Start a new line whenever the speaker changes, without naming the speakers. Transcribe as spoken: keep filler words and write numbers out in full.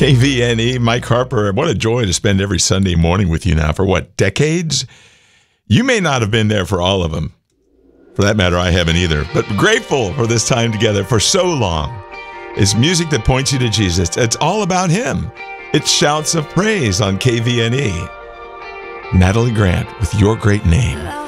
K V N E, Mike Harper, what a joy to spend every Sunday morning with you now for what, decades? You may not have been there for all of them. For that matter, I haven't either. But grateful for this time together for so long. It's music that points you to Jesus. It's all about him. It's shouts of praise on K V N E. Natalie Grant with Your Great Name.